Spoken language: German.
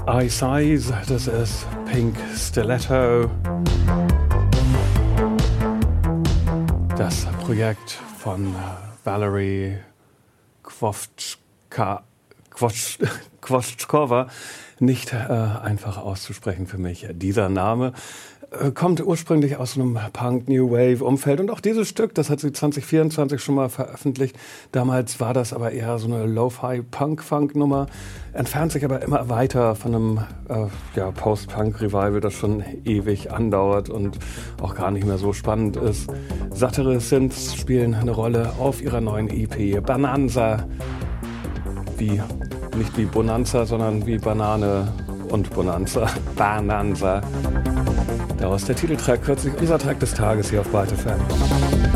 Ice Eyes, das ist Pink Stiletto. Das Projekt von Valerie Kwotchkova, nicht einfach auszusprechen für mich. Dieser Name kommt ursprünglich aus einem Punk-New Wave-Umfeld. Und auch dieses Stück, das hat sie 2024 schon mal veröffentlicht. Damals war das aber eher so eine Lo-Fi-Punk-Funk-Nummer. Entfernt sich aber immer weiter von einem Post-Punk-Revival, das schon ewig andauert und auch gar nicht mehr so spannend ist. Sattere Synths spielen eine Rolle auf ihrer neuen EP Bananza. Nicht wie Bonanza, sondern wie Banane und Bonanza. Bananza. Daraus der Titeltrack, kürzlich unser Track des Tages hier auf Byte FM.